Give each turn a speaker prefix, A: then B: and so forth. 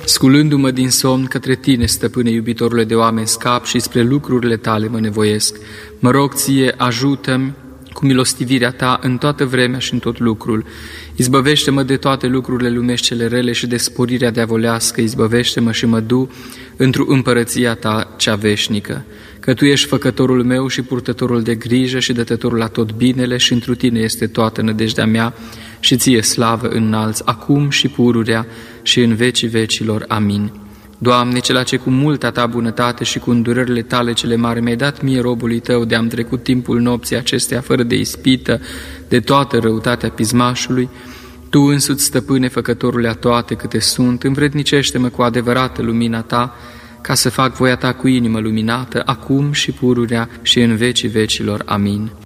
A: Sculându-mă din somn către Tine, Stăpâne, iubitorule de oameni, scap și spre lucrurile Tale mă nevoiesc. Mă rog Ție, ajută-mi cu milostivirea Ta în toată vremea și în tot lucrul. Izbăvește-mă de toate lucrurile lumești cele rele și de sporirea diavolească, izbăvește-mă și mă du într-o împărăția Ta cea veșnică. Că Tu ești făcătorul meu și purtătorul de grijă și dătătorul la tot binele și întru Tine este toată nădejdea mea și Ție slavă înalți, acum și pururea și în vecii vecilor. Amin. Doamne, cela ce cu multa Ta bunătate și cu îndurările Tale cele mari mi-ai dat mie, robului Tău, de am trecut timpul nopții acestea fără de ispită, de toată răutatea pismașului, Tu însuți, Stăpâne, făcătorule a toate câte sunt, învrednicește-mă cu adevărată lumina Ta, ca să fac voia Ta cu inimă luminată, acum și pururea și în vecii vecilor. Amin.